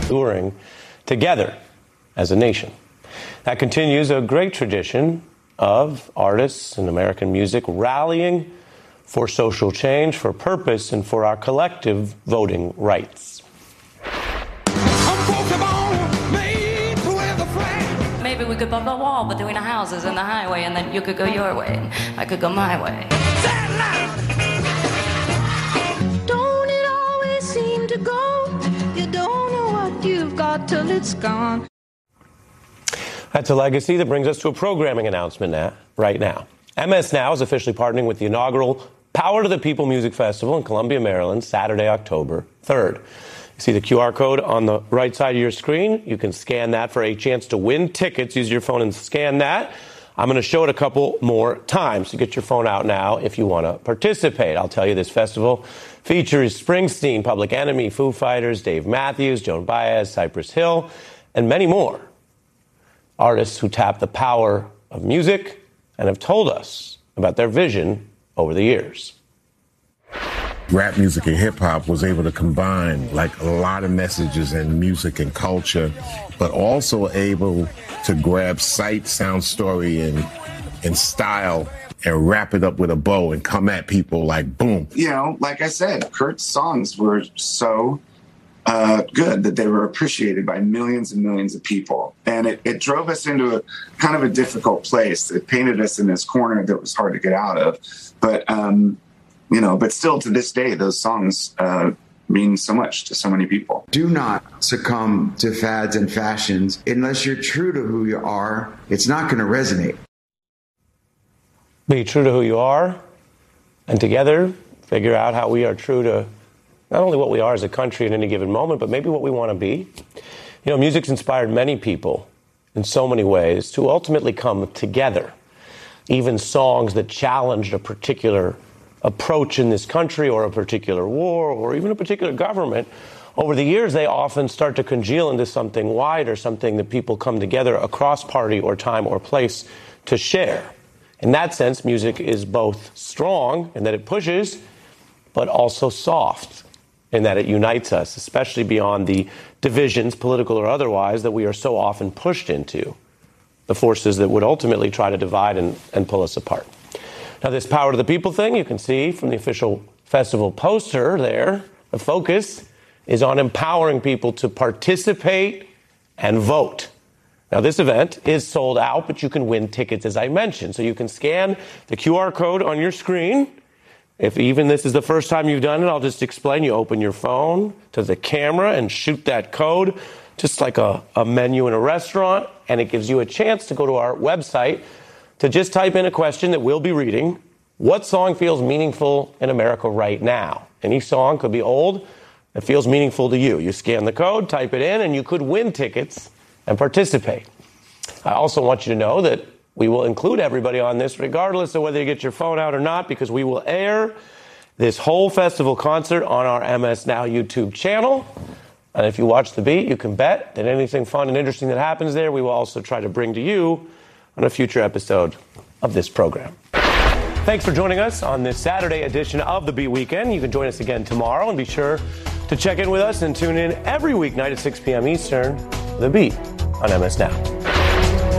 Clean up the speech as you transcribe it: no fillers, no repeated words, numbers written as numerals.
touring together as a nation. That continues a great tradition of artists in American music rallying for social change, for purpose, and for our collective voting rights. Maybe we could build a wall between the houses and the highway, and then you could go your way, and I could go my way. Don't it always seem to go? You don't know what you've got till it's gone. That's a legacy that brings us to a programming announcement right now. MS Now is officially partnering with the inaugural Power to the People Music Festival in Columbia, Maryland, Saturday, October 3rd. You see the QR code on the right side of your screen. You can scan that for a chance to win tickets. Use your phone and scan that. I'm going to show it a couple more times. So get your phone out now if you want to participate. I'll tell you, this festival features Springsteen, Public Enemy, Foo Fighters, Dave Matthews, Joan Baez, Cypress Hill, and many more. Artists who tap the power of music and have told us about their vision over the years. Rap music and hip hop was able to combine like a lot of messages in music and culture, but also able to grab sight, sound, story, and style and wrap it up with a bow and come at people like boom. You know, like I said, Kurt's songs were so good that they were appreciated by millions and millions of people. And it drove us into a kind of a difficult place. It painted us in this corner that was hard to get out of. But, you know, but still to this day, those songs mean so much to so many people. Do not succumb to fads and fashions. Unless you're true to who you are, it's not going to resonate. Be true to who you are, and together figure out how we are true to not only what we are as a country at any given moment, but maybe what we want to be. You know, music's inspired many people in so many ways to ultimately come together. Even songs that challenged a particular approach in this country or a particular war or even a particular government, over the years they often start to congeal into something wider, something that people come together across party or time or place to share. In that sense, music is both strong in that it pushes, but also soft in that it unites us, especially beyond the divisions, political or otherwise, that we are so often pushed into, the forces that would ultimately try to divide and pull us apart. Now, this Power to the People thing, you can see from the official festival poster there, the focus is on empowering people to participate and vote. Now, this event is sold out, but you can win tickets, as I mentioned. So you can scan the QR code on your screen. If even this is the first time you've done it, I'll just explain. You open your phone to the camera and shoot that code, just like a menu in a restaurant, and it gives you a chance to go to our website to just type in a question that we'll be reading. What song feels meaningful in America right now? Any song could be old that feels meaningful to you. You scan the code, type it in, and you could win tickets and participate. I also want you to know that we will include everybody on this regardless of whether you get your phone out or not, because we will air this whole festival concert on our MS Now YouTube channel. And if you watch The Beat, you can bet that anything fun and interesting that happens there, we will also try to bring to you on a future episode of this program. Thanks for joining us on this Saturday edition of The Beat Weekend. You can join us again tomorrow, and be sure to check in with us and tune in every weeknight at 6 p.m. Eastern, The Beat on MS Now.